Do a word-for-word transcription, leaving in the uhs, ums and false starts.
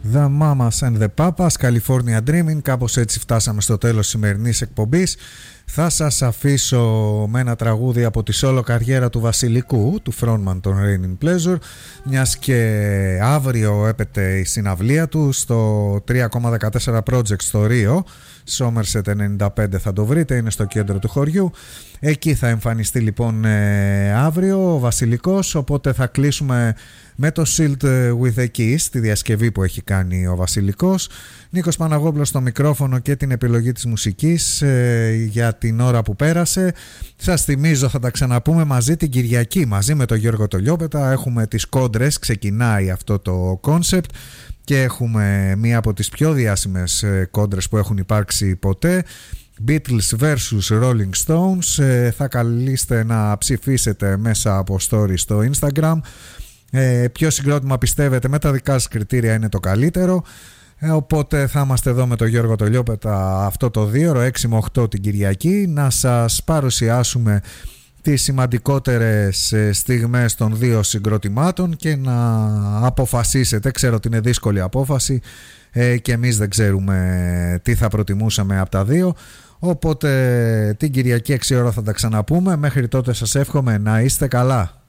The Mamas and the Papas, California Dreaming. Κάπως έτσι φτάσαμε στο τέλος της σημερινής εκπομπής. Θα σας αφήσω με ένα τραγούδι από τη solo καριέρα του Βασιλικού, του frontman των Raining Pleasure, μιας και αύριο έπεται η συναυλία του στο τρία κόμμα δεκατέσσερα Project στο Ρίο. Somerset ενενήντα πέντε θα το βρείτε, είναι στο κέντρο του χωριού. Εκεί θα εμφανιστεί λοιπόν ε, αύριο ο Βασιλικός, οπότε θα κλείσουμε με το Sealed with the Keys, τη διασκευή που έχει κάνει ο Βασιλικός. Νίκος Παναγόπουλος στο μικρόφωνο και την επιλογή της μουσικής ε, για την ώρα που πέρασε. Σας θυμίζω, θα τα ξαναπούμε μαζί την Κυριακή, μαζί με τον Γιώργο Τολιόπετα. Έχουμε τις κόντρες, ξεκινάει αυτό το κόνσεπτ και έχουμε μία από τις πιο διάσημες κόντρες που έχουν υπάρξει ποτέ. Beatles versus Rolling Stones. ε, θα καλείστε να ψηφίσετε μέσα από story στο Instagram ε, ποιο συγκρότημα πιστεύετε με τα δικά σας κριτήρια είναι το καλύτερο. ε, οπότε θα είμαστε εδώ με τον Γιώργο Τολιόπετα αυτό το δύο ώρο έξι με οκτώ την Κυριακή να σας παρουσιάσουμε τις σημαντικότερες στιγμές των δύο συγκροτημάτων και να αποφασίσετε. Ξέρω ότι είναι δύσκολη απόφαση ε, και εμείς δεν ξέρουμε τι θα προτιμούσαμε από τα δύο, οπότε την Κυριακή έξι ώρα θα τα ξαναπούμε. Μέχρι τότε σας εύχομαι να είστε καλά.